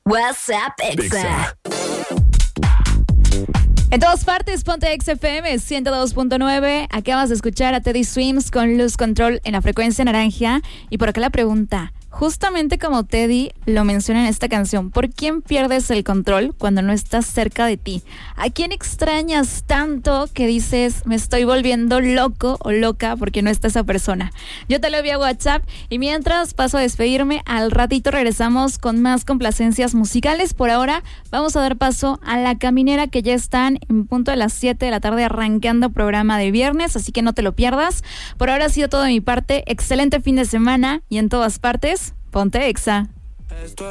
WhatsApp Exa. En todas partes, ponte XFM 102.9. Acabas de escuchar a Teddy Swims con Lose Control en la frecuencia naranja. Y por acá la pregunta, justamente como Teddy lo menciona en esta canción, ¿por quién pierdes el control cuando no estás cerca de ti? ¿A quién extrañas tanto que dices, me estoy volviendo loco o loca porque no está esa persona? Yo te lo envío a WhatsApp y mientras paso a despedirme, al ratito regresamos con más complacencias musicales. Por ahora vamos a dar paso a La Caminera, que ya están en punto de las 7 de la tarde arrancando programa de viernes, así que no te lo pierdas. Por ahora ha sido todo de mi parte. Excelente fin de semana y en todas partes, ponte Exa.